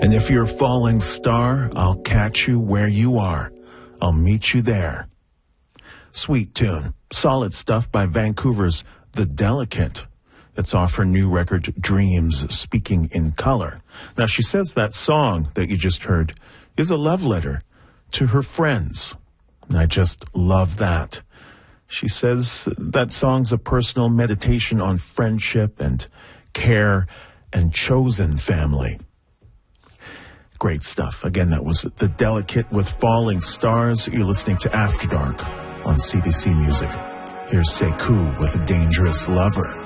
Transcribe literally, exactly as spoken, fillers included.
And if you're a falling star, I'll catch you where you are. I'll meet you there. Sweet tune. Solid stuff by Vancouver's The Delicate. That's off her new record, Dreams, Speaking in Color. Now, she says that song that you just heard is a love letter to her friends. And I just love that. She says that song's a personal meditation on friendship and care and chosen family. Great stuff. Again, that was The Delicate with Falling Stars. You're listening to After Dark on C B C Music. Here's Sekou with A Dangerous Lover.